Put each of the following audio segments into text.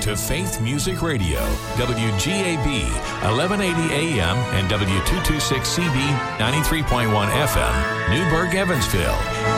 to Faith Music Radio, WGAB, 1180 AM and W226CB, 93.1 FM, Newburgh, Evansville.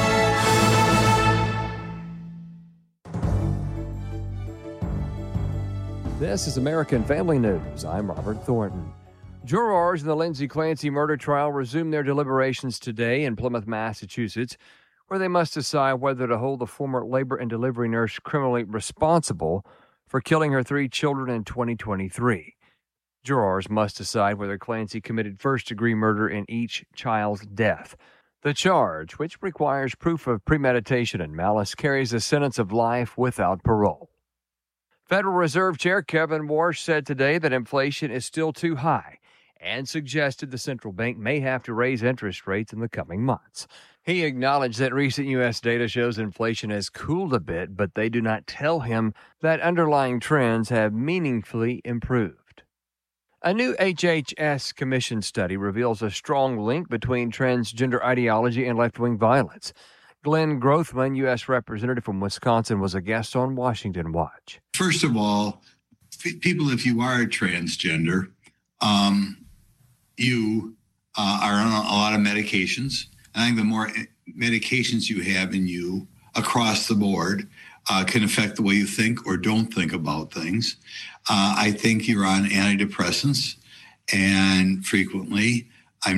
This is American Family News. I'm Robert Thornton. Jurors in the Lindsay Clancy murder trial resume their deliberations today in Plymouth, Massachusetts, where they must decide whether to hold the former labor and delivery nurse criminally responsible for killing her 3 children in 2023. Jurors must decide whether Clancy committed first-degree murder in each child's death. The charge, which requires proof of premeditation and malice, carries a sentence of life without parole. Federal Reserve Chair Kevin Warsh said today that inflation is still too high and suggested the central bank may have to raise interest rates in the coming months. He acknowledged that recent U.S. data shows inflation has cooled a bit, but they do not tell him that underlying trends have meaningfully improved. A new HHS Commission study reveals a strong link between transgender ideology and left-wing violence. Glenn Grothman, U.S. Representative from Wisconsin, was a guest on Washington Watch. First of all, people, if you are a transgender, you are on a lot of medications. I think the more medications you have in you across the board can affect the way you think or don't think about things. I think you're on antidepressants, and frequently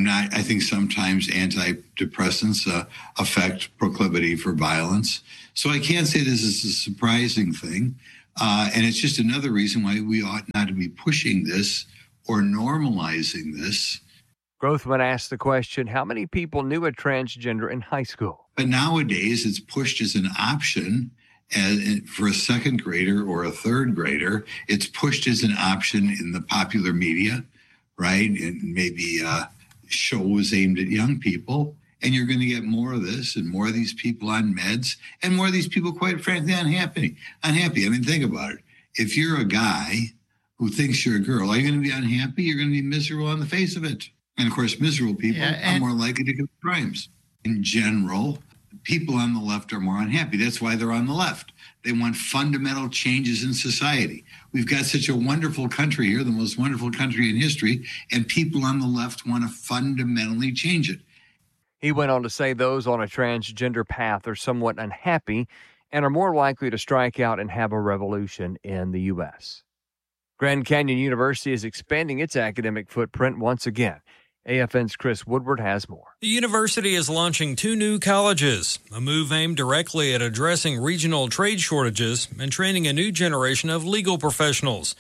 I think sometimes antidepressants affect proclivity for violence. So I can't say this is a surprising thing. And it's just another reason why we ought not to be pushing this or normalizing this. Grothman asked the question, how many people knew a transgender in high school? But nowadays it's pushed as an option for a second grader or a third grader. It's pushed as an option in the popular media, right? And maybe shows aimed at young people. And you're going to get more of this and more of these people on meds and more of these people, quite frankly, unhappy. I mean, think about it. If you're a guy who thinks you're a girl, are you going to be unhappy? You're going to be miserable on the face of it. And of course, miserable people are more likely to commit crimes. In general, people on the left are more unhappy. That's why they're on the left. They want fundamental changes in society. We've got such a wonderful country here, the most wonderful country in history, and people on the left want to fundamentally change it. He went on to say those on a transgender path are somewhat unhappy and are more likely to strike out and have a revolution in the U.S. Grand Canyon University is expanding its academic footprint once again. AFN's Chris Woodward has more. The university is launching 2 new colleges, a move aimed directly at addressing regional trade shortages and training a new generation of legal professionals.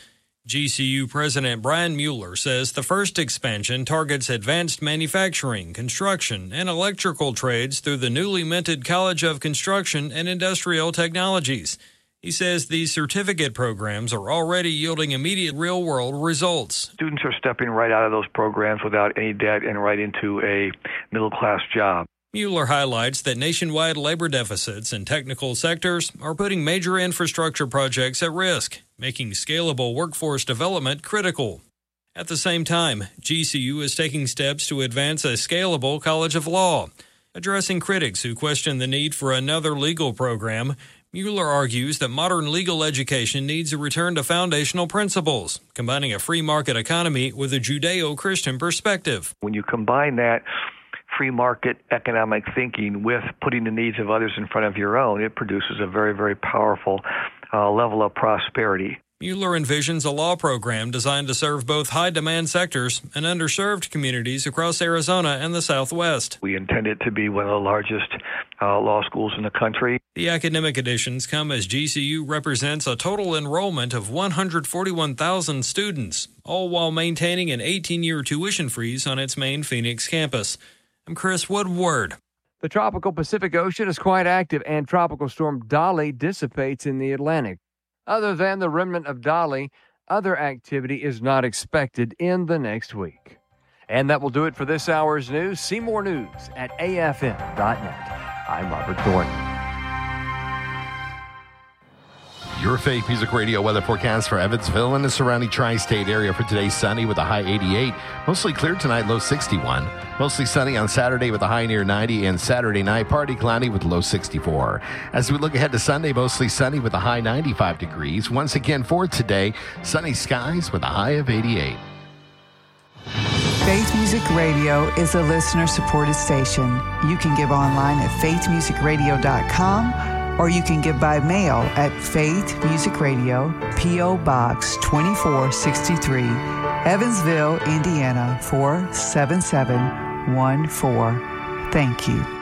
GCU President Brian Mueller says the first expansion targets advanced manufacturing, construction, and electrical trades through the newly minted College of Construction and Industrial Technologies. He says these certificate programs are already yielding immediate real-world results. Students are stepping right out of those programs without any debt and right into a middle-class job. Mueller highlights that nationwide labor deficits in technical sectors are putting major infrastructure projects at risk, making scalable workforce development critical. At the same time, GCU is taking steps to advance a scalable College of Law. Addressing critics who question the need for another legal program, Mueller argues that modern legal education needs a return to foundational principles, combining a free market economy with a Judeo-Christian perspective. When you combine that free market economic thinking with putting the needs of others in front of your own, it produces a very, very powerful level of prosperity. Mueller envisions a law program designed to serve both high-demand sectors and underserved communities across Arizona and the Southwest. We intend it to be one of the largest law schools in the country. The academic additions come as GCU represents a total enrollment of 141,000 students, all while maintaining an 18-year tuition freeze on its main Phoenix campus. I'm Chris Woodward. The tropical Pacific Ocean is quite active, and Tropical Storm Dolly dissipates in the Atlantic. Other than the remnant of Dolly, other activity is not expected in the next week. And that will do it for this hour's news. See more news at afn.net. I'm Robert Thornton. Your Faith Music Radio weather forecast for Evansville and the surrounding tri-state area for today: sunny with a high 88. Mostly clear tonight, low 61. Mostly sunny on Saturday with a high near 90. And Saturday night, partly cloudy with low 64. As we look ahead to Sunday, mostly sunny with a high 95 degrees. Once again for today, sunny skies with a high of 88. Faith Music Radio is a listener-supported station. You can give online at faithmusicradio.com, or you can give by mail at Faith Music Radio, P.O. Box 2463, Evansville, Indiana 47714. Thank you.